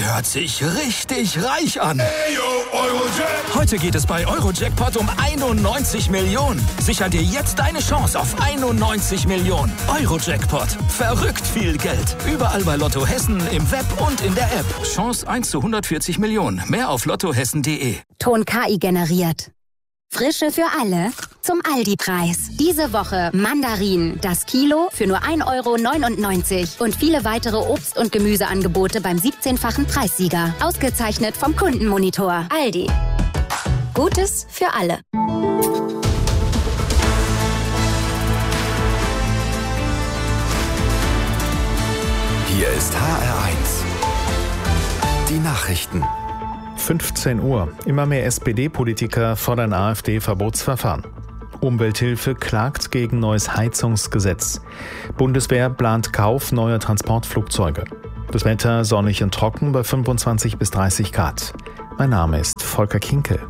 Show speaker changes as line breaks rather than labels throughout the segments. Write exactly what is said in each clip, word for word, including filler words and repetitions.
hört sich richtig reich an. Heute geht es bei Eurojackpot um einundneunzig Millionen. Sicher dir jetzt deine Chance auf einundneunzig Millionen. Eurojackpot. Verrückt viel Geld. Überall bei Lotto Hessen, im Web und in der App. Chance eins zu hundertvierzig Millionen. Mehr auf lottohessen punkt de.
Ton K I generiert. Frische für alle zum Aldi-Preis. Diese Woche Mandarinen, das Kilo für nur ein Euro neunundneunzig und viele weitere Obst- und Gemüseangebote beim siebzehnfachen Preissieger. Ausgezeichnet vom Kundenmonitor. Aldi. Gutes für alle.
Hier ist H R eins. Die Nachrichten.
fünfzehn Uhr. Immer mehr S P D-Politiker fordern AfD-Verbotsverfahren. Umwelthilfe klagt gegen neues Heizungsgesetz. Bundeswehr plant Kauf neuer Transportflugzeuge. Das Wetter sonnig und trocken bei fünfundzwanzig bis dreißig Grad. Mein Name ist Volker Kinkel.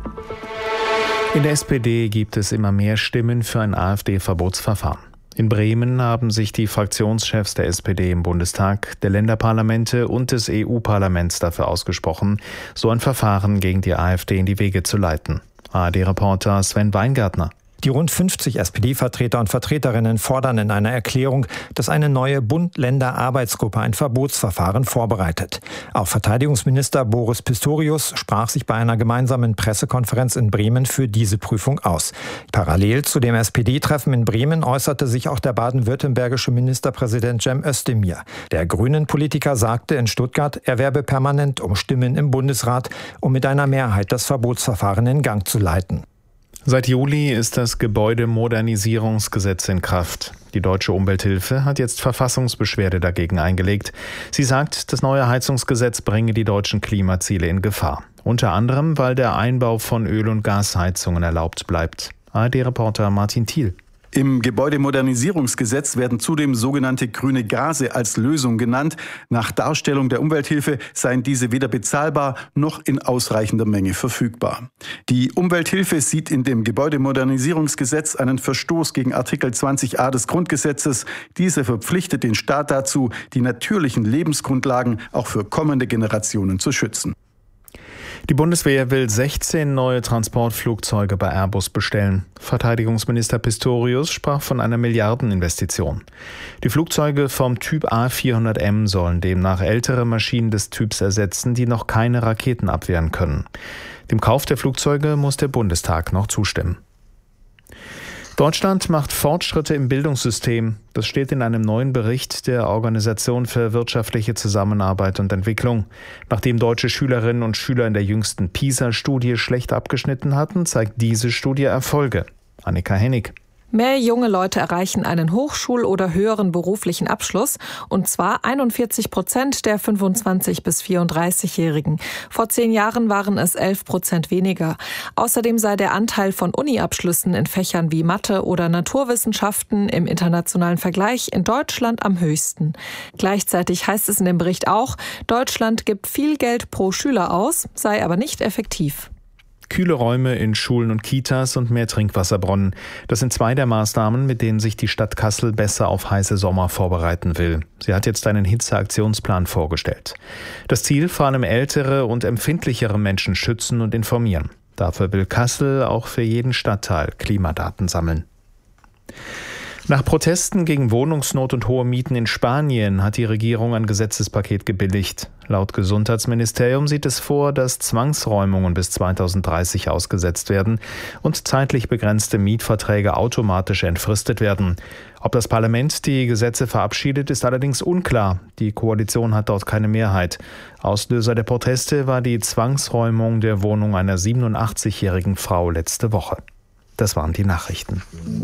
In der S P D gibt es immer mehr Stimmen für ein AfD-Verbotsverfahren. In Bremen haben sich die Fraktionschefs der S P D im Bundestag, der Länderparlamente und des E U-Parlaments dafür ausgesprochen, so ein Verfahren gegen die AfD in die Wege zu leiten. A R D-Reporter Sven Weingartner.
Die rund fünfzig S P D-Vertreter und Vertreterinnen fordern in einer Erklärung, dass eine neue Bund-Länder-Arbeitsgruppe ein Verbotsverfahren vorbereitet. Auch Verteidigungsminister Boris Pistorius sprach sich bei einer gemeinsamen Pressekonferenz in Bremen für diese Prüfung aus. Parallel zu dem S P D-Treffen in Bremen äußerte sich auch der baden-württembergische Ministerpräsident Cem Özdemir. Der Grünen-Politiker sagte in Stuttgart, er werbe permanent um Stimmen im Bundesrat, um mit einer Mehrheit das Verbotsverfahren in Gang zu leiten.
Seit Juli ist das Gebäudemodernisierungsgesetz in Kraft. Die Deutsche Umwelthilfe hat jetzt Verfassungsbeschwerde dagegen eingelegt. Sie sagt, das neue Heizungsgesetz bringe die deutschen Klimaziele in Gefahr. Unter anderem, weil der Einbau von Öl- und Gasheizungen erlaubt bleibt. A R D-Reporter Martin Thiel.
Im Gebäudemodernisierungsgesetz werden zudem sogenannte grüne Gase als Lösung genannt. Nach Darstellung der Umwelthilfe seien diese weder bezahlbar noch in ausreichender Menge verfügbar. Die Umwelthilfe sieht in dem Gebäudemodernisierungsgesetz einen Verstoß gegen Artikel zwanzig a des Grundgesetzes. Dieser verpflichtet den Staat dazu, die natürlichen Lebensgrundlagen auch für kommende Generationen zu schützen.
Die Bundeswehr will sechzehn neue Transportflugzeuge bei Airbus bestellen. Verteidigungsminister Pistorius sprach von einer Milliardeninvestition. Die Flugzeuge vom Typ A vierhundert M sollen demnach ältere Maschinen des Typs ersetzen, die noch keine Raketen abwehren können. Dem Kauf der Flugzeuge muss der Bundestag noch zustimmen. Deutschland macht Fortschritte im Bildungssystem. Das steht in einem neuen Bericht der Organisation für wirtschaftliche Zusammenarbeit und Entwicklung. Nachdem deutsche Schülerinnen und Schüler in der jüngsten PISA-Studie schlecht abgeschnitten hatten, zeigt diese Studie Erfolge. Annika Hennig.
Mehr junge Leute erreichen einen Hochschul- oder höheren beruflichen Abschluss, und zwar einundvierzig Prozent der fünfundzwanzig- bis vierunddreißigjährigen. Vor zehn Jahren waren es elf Prozent weniger. Außerdem sei der Anteil von Uni-Abschlüssen in Fächern wie Mathe oder Naturwissenschaften im internationalen Vergleich in Deutschland am höchsten. Gleichzeitig heißt es in dem Bericht auch, Deutschland gibt viel Geld pro Schüler aus, sei aber nicht effektiv.
Kühle Räume in Schulen und Kitas und mehr Trinkwasserbrunnen. Das sind zwei der Maßnahmen, mit denen sich die Stadt Kassel besser auf heiße Sommer vorbereiten will. Sie hat jetzt einen Hitzeaktionsplan vorgestellt. Das Ziel, vor allem ältere und empfindlichere Menschen schützen und informieren. Dafür will Kassel auch für jeden Stadtteil Klimadaten sammeln. Nach Protesten gegen Wohnungsnot und hohe Mieten in Spanien hat die Regierung ein Gesetzespaket gebilligt. Laut Gesundheitsministerium sieht es vor, dass Zwangsräumungen bis zweitausenddreißig ausgesetzt werden und zeitlich begrenzte Mietverträge automatisch entfristet werden. Ob das Parlament die Gesetze verabschiedet, ist allerdings unklar. Die Koalition hat dort keine Mehrheit. Auslöser der Proteste war die Zwangsräumung der Wohnung einer siebenundachtzigjährigen Frau letzte Woche. Das waren die Nachrichten.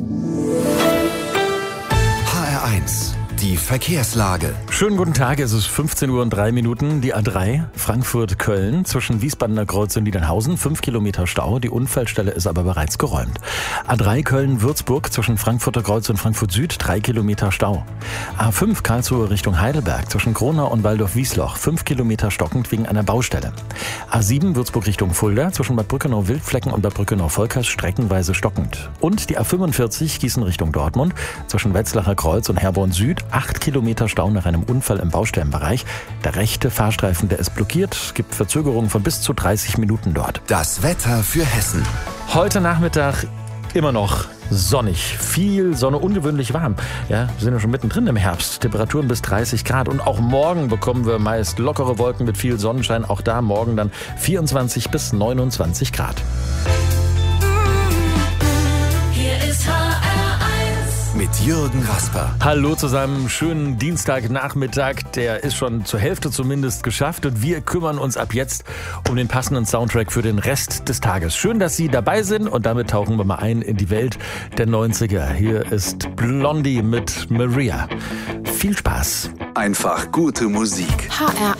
H R eins. Die Verkehrslage.
Schönen guten Tag, es ist fünfzehn Uhr und drei Minuten. Die A drei Frankfurt-Köln zwischen Wiesbadener Kreuz und Niedernhausen, fünf Kilometer Stau. Die Unfallstelle ist aber bereits geräumt. A drei Köln-Würzburg zwischen Frankfurter Kreuz und Frankfurt Süd, drei Kilometer Stau. A fünf Karlsruhe Richtung Heidelberg zwischen Kronau und Waldorf-Wiesloch, fünf Kilometer stockend wegen einer Baustelle. A sieben Würzburg Richtung Fulda zwischen Bad Brückenau-Wildflecken und Bad Brückenau-Volkers streckenweise stockend. Und die A fünfundvierzig Gießen Richtung Dortmund zwischen Wetzlacher Kreuz und Herborn Süd Acht Kilometer Stau nach einem Unfall im Baustellenbereich. Der rechte Fahrstreifen, der ist blockiert. Es gibt Verzögerungen von bis zu dreißig Minuten dort.
Das Wetter für Hessen.
Heute Nachmittag immer noch sonnig. Viel Sonne, ungewöhnlich warm. Ja, wir sind ja schon mittendrin im Herbst. Temperaturen bis dreißig Grad. Und auch morgen bekommen wir meist lockere Wolken mit viel Sonnenschein. Auch da morgen dann vierundzwanzig bis neunundzwanzig Grad.
Hier ist H R eins.
Mit Jürgen Rasper.
Hallo zusammen, schönen Dienstagnachmittag. Der ist schon zur Hälfte zumindest geschafft und wir kümmern uns ab jetzt um den passenden Soundtrack für den Rest des Tages. Schön, dass Sie dabei sind und damit tauchen wir mal ein in die Welt der neunziger. Hier ist Blondie mit Maria. Viel Spaß.
Einfach gute Musik.
H R